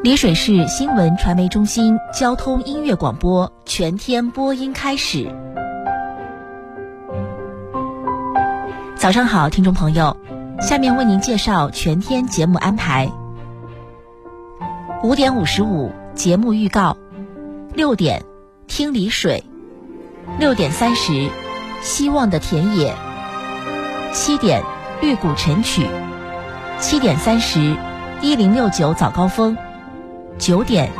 丽水市新闻传媒中心交通音乐广播全天播音开始。早上好，听众朋友，下面为您介绍全天节目安排。5点55节目预告，6点听丽水，6点30希望的田野，7点绿谷晨曲，7点301069早高峰，9点